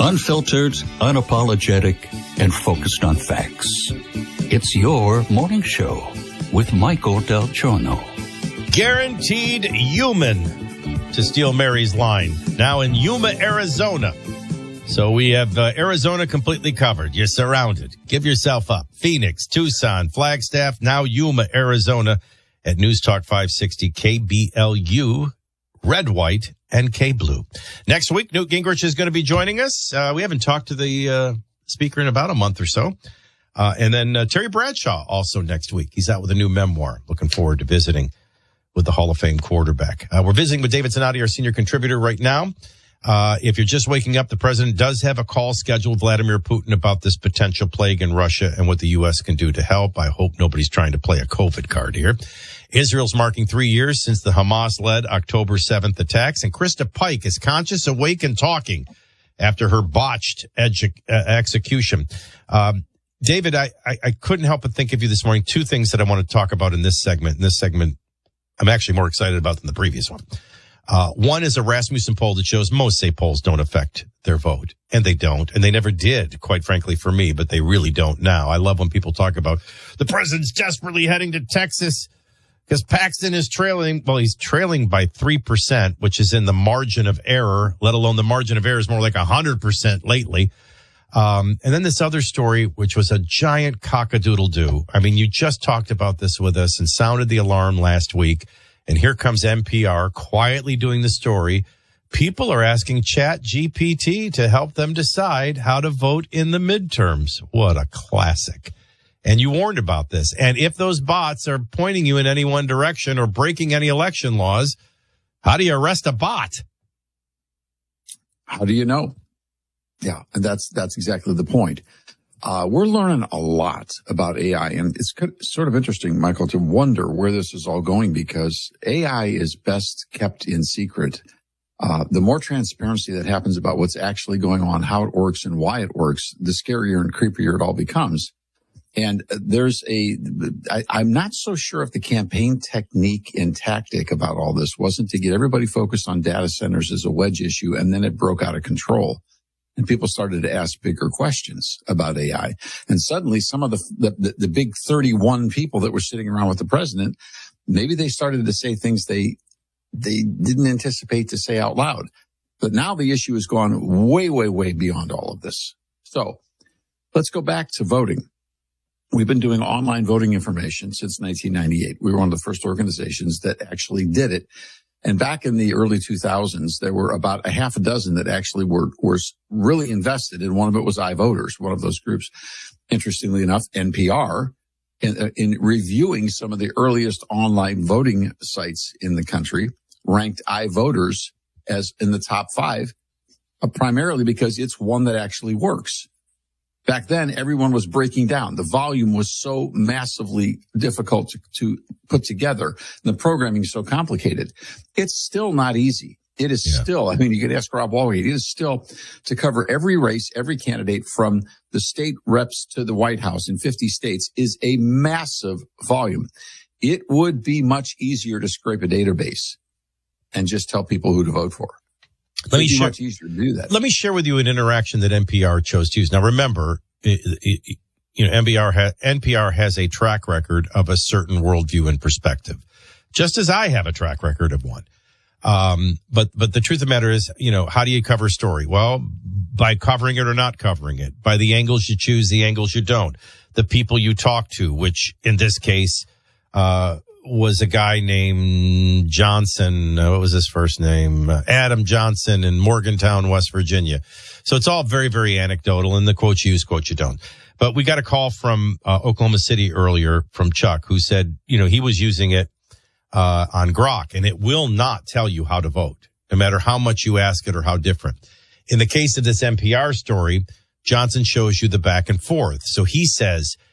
Unfiltered, unapologetic, and focused on facts. It's your morning show with Michael Del Giorno. Guaranteed human to steal Mary's line. Now in Yuma, Arizona. So we have Arizona completely covered. You're surrounded. Give yourself up. Phoenix, Tucson, Flagstaff, now Yuma, Arizona at News Talk 560 KBLU, Red, White, and K-Blue. Next week, Newt Gingrich is going to be joining us. We haven't talked to the speaker in about a month or so. And then Terry Bradshaw also next week. He's out with a new memoir. Looking forward to visiting with the Hall of Fame quarterback. We're visiting with David Zanotti, our senior contributor right now. If you're just waking up, the president does have a call scheduled with Vladimir Putin about this potential plague in Russia and what the U.S. can do to help. I hope nobody's trying to play a COVID card here. Israel's marking 3 years since the Hamas-led October 7th attacks, and Krista Pike is conscious, awake, and talking after her botched execution. David, I couldn't help but think of you this morning. Two things that I want to talk about in this segment. In this segment, I'm actually more excited about than the previous one. One is a Rasmussen poll that shows most say polls don't affect their vote. And they don't. And they never did, quite frankly, for me, but they really don't now. I love when people talk about the president's desperately heading to Texas because Paxton is trailing. Well, he's trailing by 3%, which is in the margin of error, let alone the margin of error is more like 100% lately. And then this other story, which was a giant cock-a-doodle-doo. I mean, you just talked about this with us and sounded the alarm last week. And here comes NPR quietly doing the story. People are asking ChatGPT to help them decide how to vote in the midterms. What a classic. And you warned about this. And if those bots are pointing you in any one direction or breaking any election laws, how do you arrest a bot? How do you know? Yeah, and that's exactly the point. We're learning a lot about AI, and it's sort of interesting, Michael, to wonder where this is all going because AI is best kept in secret. The more transparency that happens about what's actually going on, how it works and why it works, the scarier and creepier it all becomes. And I'm not so sure if the campaign technique and tactic about all this wasn't to get everybody focused on data centers as a wedge issue, and then it broke out of control. And people started to ask bigger questions about AI. And suddenly some of the big 31 people that were sitting around with the president, maybe they started to say things they didn't anticipate to say out loud. But now the issue has gone way, way, way beyond all of this. So let's go back to voting. We've been doing online voting information since 1998. We were one of the first organizations that actually did it. And back in the early 2000s, there were about a half a dozen that actually were really invested. And one of it was iVoters, one of those groups. Interestingly enough, NPR, in reviewing some of the earliest online voting sites in the country, ranked iVoters as in the top 5, primarily because it's one that actually works. Back then, everyone was breaking down. The volume was so massively difficult to put together. And the programming is so complicated. It's still not easy. It is still, I mean, you could ask Rob Walgate, it is still to cover every race, every candidate from the state reps to the White House in 50 states is a massive volume. It would be much easier to scrape a database and just tell people who to vote for. Much easier to do that. Let me share with you an interaction that NPR chose to use. Now, remember, NPR has a track record of a certain worldview and perspective, just as I have a track record of one. But the truth of the matter is, how do you cover a story? Well, by covering it or not covering it, by the angles you choose, the angles you don't, the people you talk to, which in this case, was a guy named Johnson. What was his first name? Adam Johnson in Morgantown, West Virginia. So it's all very, very anecdotal, and the quotes you use, quotes you don't. But we got a call from Oklahoma City earlier from Chuck, who said, he was using it on Grok, and it will not tell you how to vote, no matter how much you ask it or how different. In the case of this NPR story, Johnson shows you the back and forth. So he says,